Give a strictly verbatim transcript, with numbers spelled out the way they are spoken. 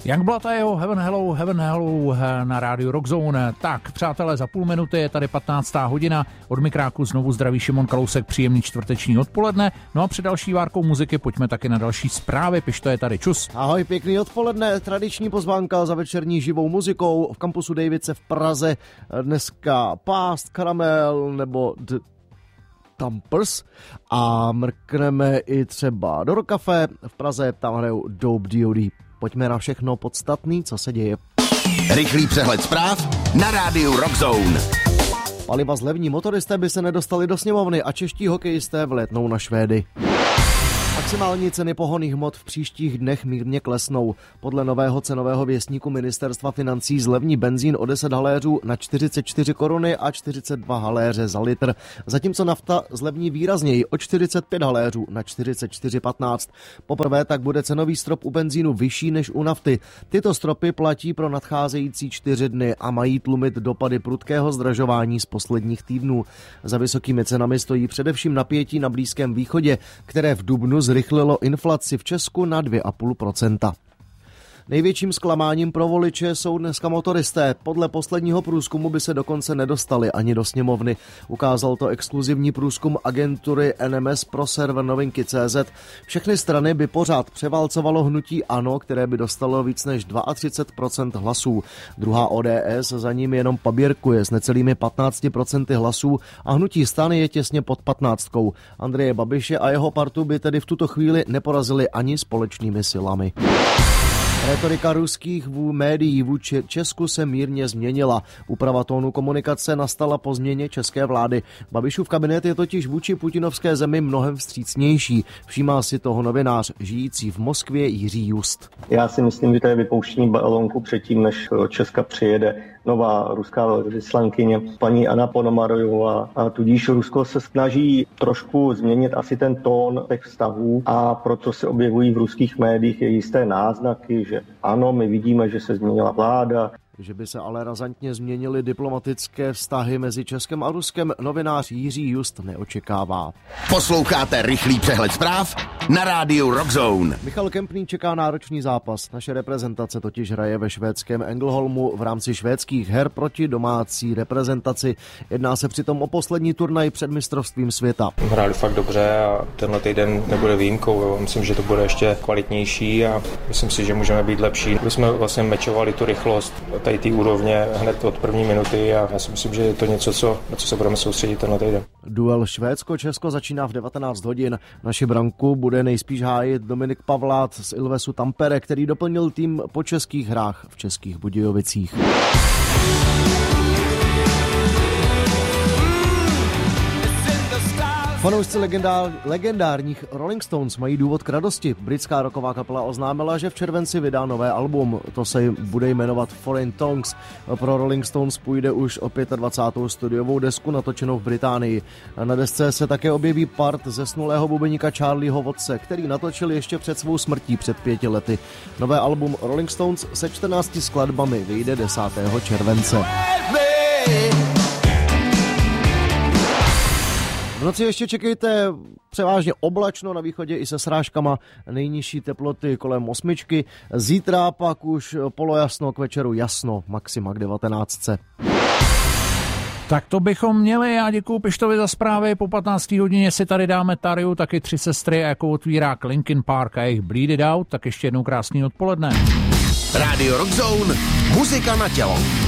Youngblood a jeho Heaven Hello, Heaven Hello na rádiu Rockzone. Tak, přátelé, za půl minuty je tady patnáctá hodina. Od mikráku znovu zdraví Šimon Kalousek, příjemný čtvrteční odpoledne. No a před další várkou muziky pojďme taky na další zprávy. Pišto je tady, čus. Ahoj, pěkný odpoledne. Tradiční pozvánka za večerní živou muzikou v kampusu Davice v Praze. Dneska Past, Caramel nebo The Tampers a mrkneme i třeba do Rock Café v Praze, tam hrajou Dope D O D. Pojďme na všechno podstatný, co se děje. Rychlý přehled zpráv na rádiu Rockzone. Paliva zlevní, motoristé by se nedostali do sněmovny a čeští hokejisté vlétnou na Švédy. Maximální ceny pohonných hmot v příštích dnech mírně klesnou. Podle nového cenového věstníku ministerstva financí zlevní benzín o deset haléřů na čtyřicet čtyři koruny a čtyřicet dva haléře za litr. Zatímco nafta zlevní výrazněji o čtyřicet pět haléřů na čtyřicet čtyři patnáct. Poprvé tak bude cenový strop u benzínu vyšší než u nafty. Tyto stropy platí pro nadcházející čtyři dny a mají tlumit dopady prudkého zdražování z posledních týdnů. Za vysokými cenami stojí především napětí na Blízkém východě, které v dubnu zrychlilo inflaci v Česku na dvě celá pět procenta. Největším zklamáním pro voliče jsou dneska motoristé. Podle posledního průzkumu by se dokonce nedostali ani do sněmovny. Ukázal to exkluzivní průzkum agentury N M S pro server novinky tečka cé zet. Všechny strany by pořád převálcovalo hnutí ANO, které by dostalo víc než třicet dva procent hlasů. Druhá O D S za ním jenom paběrkuje s necelými patnácti procenty hlasů a hnutí STAN je těsně pod patnáctkou. Andreje Babiše a jeho partu by tedy v tuto chvíli neporazili ani společnými silami. Retorika ruských médií vůči Česku se mírně změnila. Úprava tónu komunikace nastala po změně české vlády. Babišův kabinet je totiž vůči putinovské zemi mnohem vstřícnější. Všímá si toho novinář žijící v Moskvě Jiří Just. Já si myslím, že to je vypouštění balónku předtím, než do Česka přijede nová ruská velvyslankyně paní Anna Ponomarjová. A tudíž Rusko se snaží trošku změnit asi ten tón těch vztahů a proto se objevují v ruských médiích jisté náznaky, že ano, my vidíme, že se změnila vláda. Že by se ale razantně změnily diplomatické vztahy mezi Českem a Ruskem, novinář Jiří Just neočekává. Posloucháte rychlý přehled zpráv na rádiu Rockzone. Michal Kempný čeká náročný zápas. Naše reprezentace totiž hraje ve švédském Ängelholmu v rámci švédských her proti domácí reprezentaci. Jedná se přitom o poslední turnaj před mistrovstvím světa. Hráli fakt dobře a tenhle týden nebude výjimkou. Myslím, že to bude ještě kvalitnější a myslím si, že můžeme být lepší. My jsme vlastně mečovali tu rychlost tady té úrovně hned od první minuty a já si myslím, že je to něco, co, na co se budeme soustředit tenhle týden. Duel Švédsko-Česko začíná v devatenáct hodin. Naši branku bude nejspíš hájit Dominik Pavlát z Ilvesu Tampere, který doplnil tým po českých hrách v Českých Budějovicích. Fanoušci legendár, legendárních Rolling Stones mají důvod k radosti. Britská rocková kapela oznámila, že v červenci vydá nové album. To se bude jmenovat Foreign Tongues. Pro Rolling Stones půjde už o dvacátou pátou studiovou desku natočenou v Británii. Na desce se také objeví part zesnulého bubeníka Charlieho Wattse, který natočil ještě před svou smrtí před pěti lety. Nové album Rolling Stones se čtrnácti skladbami vyjde desátého července. V noci ještě čekejte převážně oblačno, na východě i se srážkama, nejnižší teploty kolem osmičky. Zítra pak už polojasno, k večeru jasno, maxima k devatenáctce. Tak to bychom měli. Já děkuju Pištovi za zprávy. Po patnácté hodině si tady dáme Tariu, taky Tři sestry a jako otvírák Linkin Park a jejich Bleed It Out. Tak ještě jednou krásný odpoledne. Radio Rockzone, muzika na tělo.